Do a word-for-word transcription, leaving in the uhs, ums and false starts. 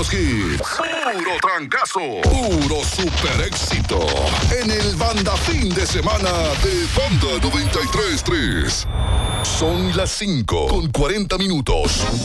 Puros hits. Puro trancazo. Puro super éxito. En el Banda Fin de Semana de Banda noventa y tres punto tres. Son las cinco con cuarenta minutos.